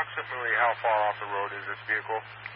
approximately how far off the road is this vehicle?